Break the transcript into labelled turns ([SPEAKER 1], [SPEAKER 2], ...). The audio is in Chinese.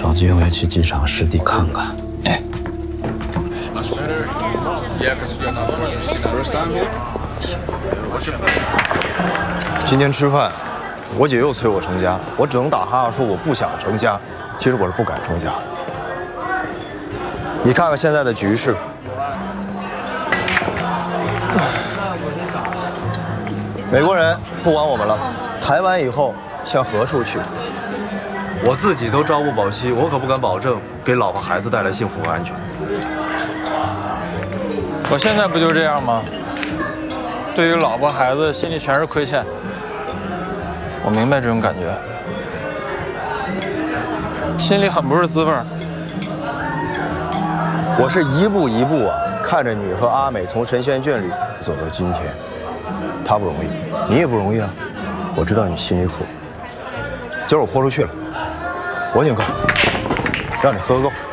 [SPEAKER 1] 找机会去机场实地看看。哎，
[SPEAKER 2] 今天吃饭，我姐又催我成家，我只能打哈哈说我不想成家，其实我是不敢成家。你看看现在的局势，美国人不管我们了，台湾以后向何处去？我自己都朝不保夕，我可不敢保证给老婆孩子带来幸福和安全。
[SPEAKER 3] 我现在不就这样吗？对于老婆孩子，心里全是亏欠。我明白这种感觉，心里很不是滋味。
[SPEAKER 2] 我是一步一步看着你和阿美从神仙眷侣走到今天，她不容易，你也不容易啊，我知道你心里苦。今儿我豁出去了，我请客，让你喝个够。